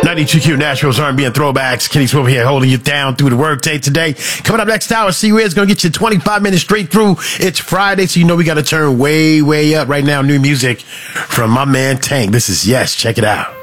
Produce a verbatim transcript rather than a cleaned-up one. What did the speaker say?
ninety-two Q Nashville's R and B and throwbacks. Kenny Swivel here holding you down through the workday today. Coming up next hour, see where it's going to get you twenty-five minutes straight through. It's Friday, so you know we got to turn way, way up right now. New music from my man Tank. This is Yes. Check it out.